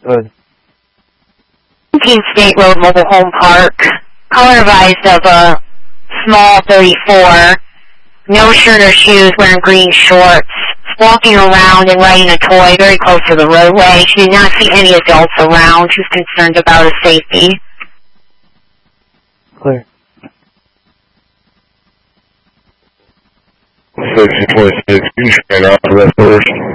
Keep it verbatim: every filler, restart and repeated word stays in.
Good. seventeen State Road Mobile Home Park. Color advised of a small thirty-four. No shirt or shoes, wearing green shorts. Walking around and riding a toy very close to the roadway. She did not see any adults around. She was concerned about her safety. Clear. sixteen twenty-six, you can check out the rest first.